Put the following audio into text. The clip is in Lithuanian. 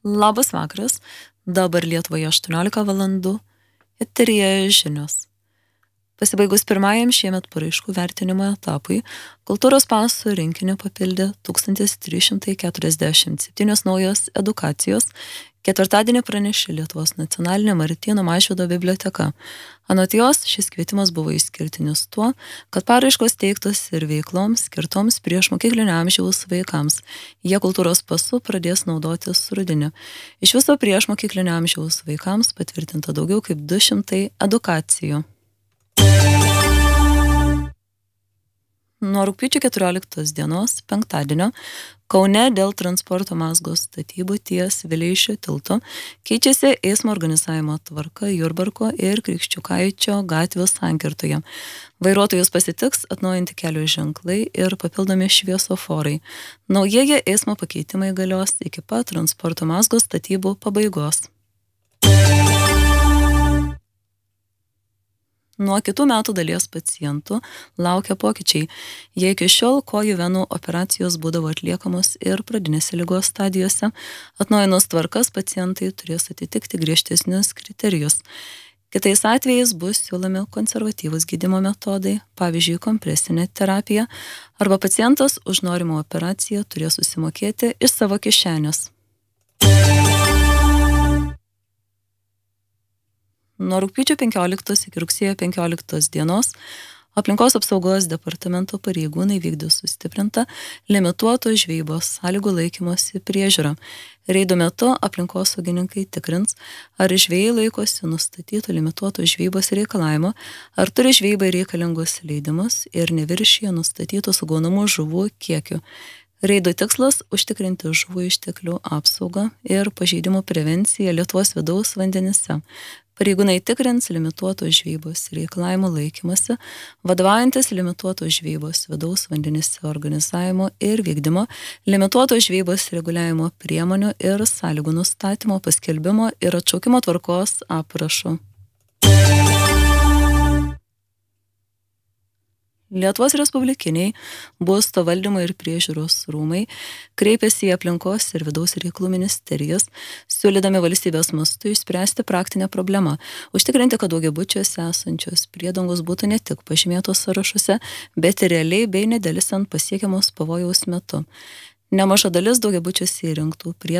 Labas vakaras, dabar Lietuvoje 18 valandų, eteryje žinios. Pasibaigus pirmajam šiemet paraiškų vertinimo etapui, kultūros paso rinkinį papildė 1347 naujos edukacijos, ketvirtadienį pranešė Lietuvos nacionalinė Martyno Mažvydo biblioteka. Anot jos, šis kvietimas buvo išskirtinis tuo, kad paraiškos teiktos ir veikloms skirtoms priešmokyklinio amžiaus vaikams. Jie kultūros pasu pradės naudotis rudenį. Iš viso priešmokyklinio amžiaus vaikams patvirtinta daugiau kaip 200 edukacijų. Nuo rugpjūčio 14 dienos, penktadienio, Kaune dėl transporto mazgos statybų ties Vileišio tilto keičiasi eismo organizavimo tvarka Jurbarko ir Krikščiukaičio gatvių sankirtoje. Vairuotojus pasitiks atnaujinti kelio ženklai ir papildomi šviesoforai. Naujieji eismo pakeitimai galios iki pat transporto mazgos statybų pabaigos. Nuo kitų metų dalies pacientų laukia pokyčiai. Jei iki šiol kojų venų operacijos būdavo atliekamos ir pradinėse ligos stadijose, atnaujinus tvarkas pacientai turės atitikti griežtesnius kriterijus. Kitais atvejais bus siūlomi konservatyvūs gydymo metodai, pavyzdžiui, kompresinė terapija, arba pacientas už norimą operaciją turės susimokėti iš savo kišenės. Nuo rugpjūčio 15 iki rugsėjo 15 dienos Aplinkos apsaugos departamento pareigūnai vykdė sustiprintą limituotos žvejybos sąlygų laikymosi priežiūrą. Reido metu aplinkosaugininkai tikrins, ar žvejai laikosi nustatytų limituotos žvejybos reikalavimo, ar turi žvejybai reikalingus leidimus ir neviršija nustatytų sugaunamų žuvų kiekių. Reido tikslas - užtikrinti žuvų išteklių apsaugą ir pažeidimų prevenciją Lietuvos vidaus vandenyse. Pareigūnai tikrins limituotos žvejybos reikalavimų laikymasi, vadovaujantis limituotos žvejybos vidaus vandenyse organizavimo ir vykdymo, limituotos žvejybos reguliavimo priemonių ir sąlygų nustatymo, paskelbimo ir atšaukimo tvarkos aprašu. Lietuvos Respublikiniai būsto valdymo ir priežiūros rūmai kreipėsi į aplinkos ir vidaus reikalų ministerijas, siūlydami valstybės mastu išspręsti praktinę problemą, užtikrinti, kad daugiabučiuose esančios priedangos būtų ne tik pažymėtos sąrašuose, bet ir realiai bei nedelsiant pasiekiamos pavojaus metu. Nemaža dalis daugiabučiuose įrengtų